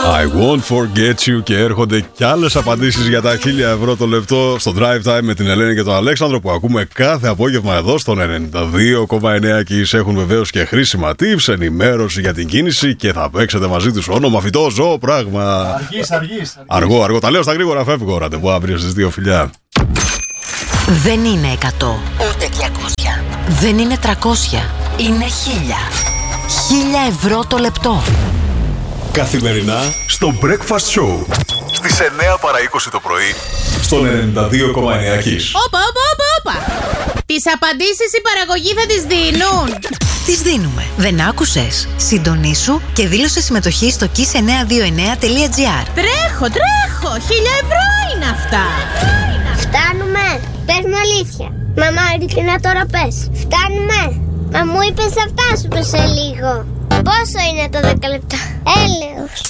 I won't forget you. Και έρχονται κι άλλες απαντήσεις για τα 1000 ευρώ το λεπτό στο Drive Time με την Ελένη και τον Αλέξανδρο που ακούμε κάθε απόγευμα εδώ στον 92,9 και έχουν βεβαίως και χρήσιμα tips, ενημέρωση για την κίνηση και θα παίξετε μαζί τους όνομα φυτό ζώο πράγμα. Αργείς. Αργό. Τα λέω στα γρήγορα, φεύγω. Ραντεβού αύριο στις 2, φιλιά. Δεν είναι 100, ούτε 200. Δεν είναι 300, είναι 1000. 1000 ευρώ το λεπτό. Καθημερινά στο Breakfast Show στις 9 παρά 20 το πρωί στον 92,9 Kiss. Όπα. Τις απαντήσεις η παραγωγή θα τις δίνουν. Τις δίνουμε. Δεν άκουσες? Συντονίσου και δήλωσε συμμετοχή στο kiss929.gr. Τρέχω. 1000 ευρώ είναι αυτά. Φτάνουμε. Πες μου αλήθεια. Μαμά, ειλικρινά τώρα πες. Φτάνουμε. Μα μου είπες θα φτάσουμε σε λίγο. Πόσο είναι το 10 λεπτά? Έλεος.